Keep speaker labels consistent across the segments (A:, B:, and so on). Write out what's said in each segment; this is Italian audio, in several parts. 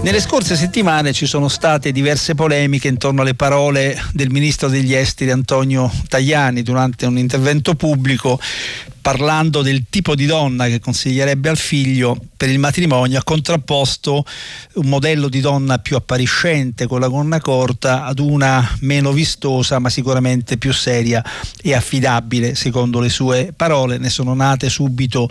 A: Nelle scorse settimane ci sono state diverse polemiche intorno alle parole del ministro degli esteri Antonio Tajani durante un intervento pubblico. Parlando del tipo di donna che consiglierebbe al figlio per il matrimonio, ha contrapposto un modello di donna più appariscente con la gonna corta ad una meno vistosa ma sicuramente più seria e affidabile, secondo le sue parole. Ne sono nate subito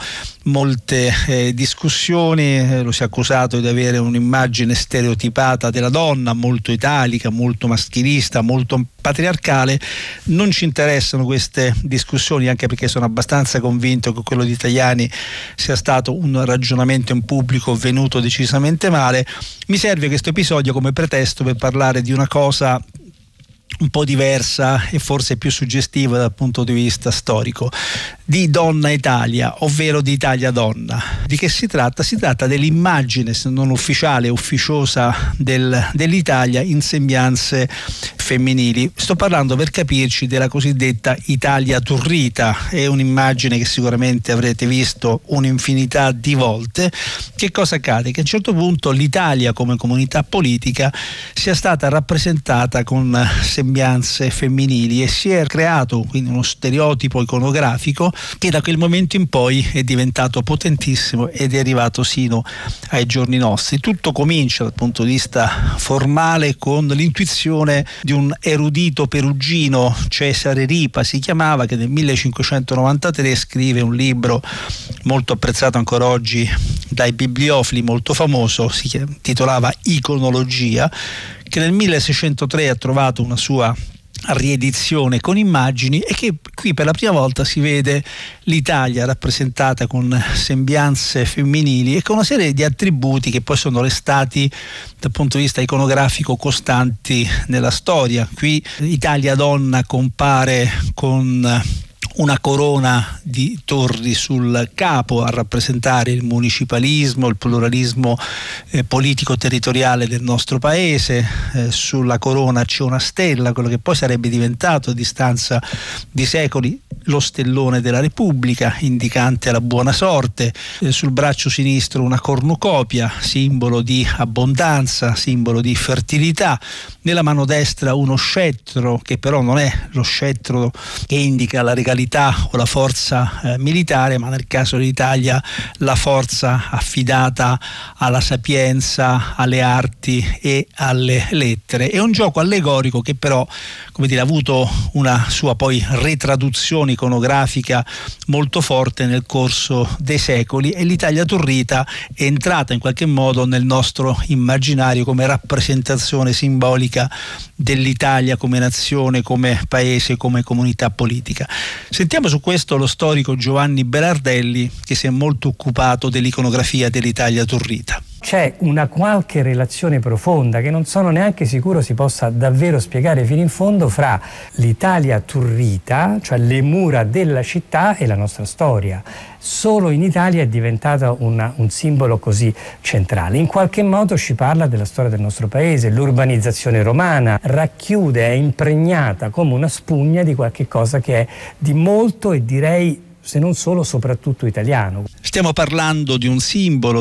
A: molte discussioni. Lo si è accusato di avere un'immagine stereotipata della donna, molto italica, molto maschilista, molto patriarcale. Non ci interessano queste discussioni, anche perché sono abbastanza convinto che quello di Tajani sia stato un ragionamento in pubblico venuto decisamente male. Mi serve questo episodio come pretesto per parlare di una cosa un po' diversa e forse più suggestiva dal punto di vista storico, di Donna Italia, ovvero di Italia Donna. Di che si tratta? Si tratta dell'immagine, se non ufficiale, ufficiosa dell'Italia in sembianze femminili. Sto parlando, per capirci, della cosiddetta Italia turrita. È un'immagine che sicuramente avrete visto un'infinità di volte. Che cosa accade? Che a un certo punto l'Italia come comunità politica sia stata rappresentata con sembianze femminili e si è creato quindi uno stereotipo iconografico che da quel momento in poi è diventato potentissimo ed è arrivato sino ai giorni nostri. Tutto comincia dal punto di vista formale con l'intuizione di un erudito perugino, Cesare Ripa si chiamava, che nel 1593 scrive un libro molto apprezzato ancora oggi dai bibliofili, molto famoso, si intitolava Iconologia, che nel 1603 ha trovato una sua riedizione con immagini e che qui per la prima volta si vede l'Italia rappresentata con sembianze femminili e con una serie di attributi che poi sono restati dal punto di vista iconografico costanti nella storia. Qui Italia Donna compare con una corona di torri sul capo a rappresentare il municipalismo, il pluralismo politico-territoriale del nostro paese. Sulla corona c'è una stella, quello che poi sarebbe diventato a distanza di secoli lo stellone della Repubblica, indicante la buona sorte. Sul braccio sinistro una cornucopia, simbolo di abbondanza, simbolo di fertilità. Nella mano destra uno scettro, che però non è lo scettro che indica la regalità o la forza militare, ma nel caso dell'Italia la forza affidata alla sapienza, alle arti e alle lettere. È un gioco allegorico che però, come dire, ha avuto una sua poi ritraduzione iconografica molto forte nel corso dei secoli, e l'Italia turrita è entrata in qualche modo nel nostro immaginario come rappresentazione simbolica dell'Italia come nazione, come paese, come comunità politica. Sentiamo su questo lo storico Giovanni Berardelli, che si è molto occupato dell'iconografia dell'Italia turrita.
B: C'è una qualche relazione profonda che non sono neanche sicuro si possa davvero spiegare fino in fondo fra l'Italia turrita, cioè le mura della città, e la nostra storia. Solo in Italia è diventata un simbolo così centrale. In qualche modo ci parla della storia del nostro paese. L'urbanizzazione romana racchiude, è impregnata come una spugna di qualche cosa che è di molto, e direi se non solo soprattutto italiano.
A: Stiamo parlando di un simbolo